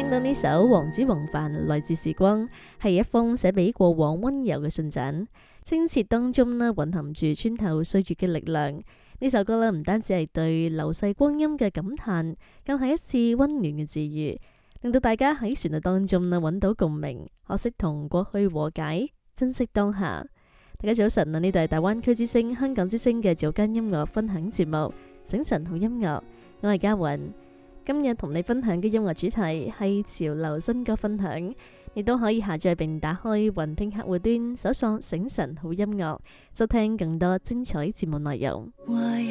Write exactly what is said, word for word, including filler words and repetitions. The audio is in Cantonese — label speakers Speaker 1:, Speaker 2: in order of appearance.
Speaker 1: 聽到呢首黃子弘範來自時光，係一封寫俾過往溫柔嘅信札，清澈當中呢蘊含住穿透歲月嘅力量。呢首歌呢唔單止係對流逝光陰嘅感嘆，更係一次溫暖嘅治愈，令到大家喺旋律當中呢揾到共鳴，學識同過去和解，珍惜當下。大家早晨啊！呢度係大灣區之聲、香港之聲嘅早間音樂分享節目《醒晨好音樂》，我係嘉雲。今日同你分享嘅音樂主題係潮流新歌分享，你都可以下載並打開雲聽客戶端，搜索醒晨好音樂，收聽更多精彩節目內容。